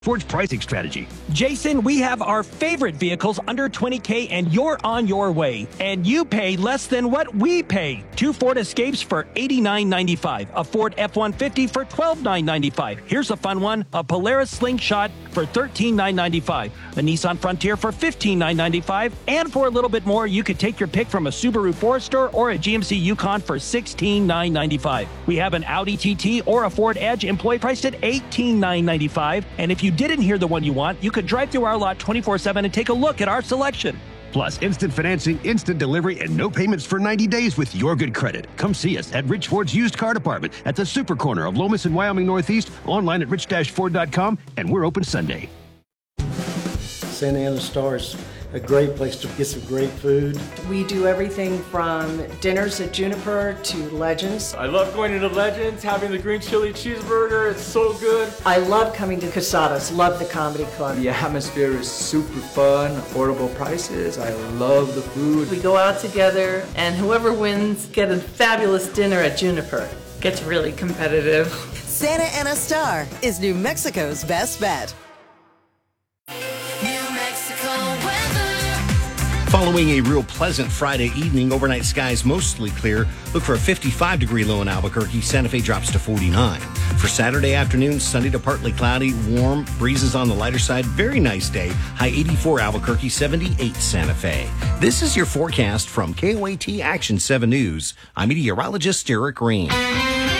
Ford's pricing strategy. Jason, we have our favorite vehicles under $20K and you're on your way. And you pay less than what we pay. 2 Ford Escapes for $89.95. A Ford F-150 for $12,995. Here's a fun one. A Polaris Slingshot for $13,995. A Nissan Frontier for $15,995. And for a little bit more, you could take your pick from a Subaru Forester or a GMC Yukon for $16,995. We have an Audi TT or a Ford Edge employee priced at $18,995. And if you didn't hear the one you want, you could drive through our lot 24/7 and take a look at our selection. Plus, instant financing, instant delivery, and no payments for 90 days with your good credit. Come see us at Rich Ford's used car department at the Super Corner of Lomas and Wyoming Northeast, online at rich-ford.com, and we're open Sunday. Santa Ana Star's a great place to get some great food. We do everything from dinners at Juniper to Legends. I love going into Legends, having the green chili cheeseburger. It's so good. I love coming to Casadas. Love the comedy club. The atmosphere is super fun, affordable prices. I love the food. We go out together, and whoever wins get a fabulous dinner at Juniper. Gets really competitive. Santa Ana Star is New Mexico's best bet. Following a real pleasant Friday evening, overnight skies mostly clear. Look for a 55-degree low in Albuquerque. Santa Fe drops to 49. For Saturday afternoon, sunny to partly cloudy, warm, breezes on the lighter side. Very nice day. High 84 Albuquerque, 78 Santa Fe. This is your forecast from KOAT Action 7 News. I'm meteorologist Eric Green.